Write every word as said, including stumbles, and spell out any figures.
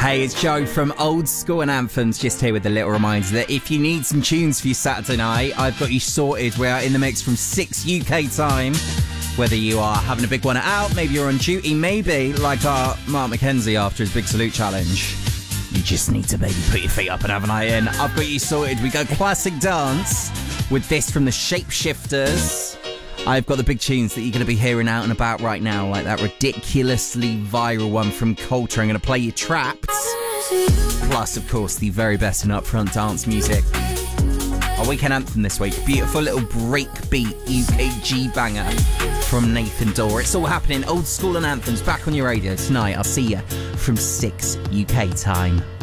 Hey, it's Joe from Old School and Anthems, just here with a little reminder that if you need some tunes for your Saturday night, I've got you sorted. We are in the mix from six U K time. Whether you are having a big one out, maybe you're on duty, maybe like our Mark McKenzie after his Big Salute Challenge, you just need to maybe put your feet up and have a night in. I've got you sorted. We go classic dance with this from the Shapeshifters. I've got the big tunes that you're going to be hearing out and about right now, like that ridiculously viral one from Coulter. I'm going to play you Trapped. Plus, of course, the very best in upfront dance music. Our weekend anthem this week, beautiful little breakbeat U K G banger from Nathan Dorr. It's all happening, Old School and Anthems, back on your radio tonight. I'll see you from six U K time.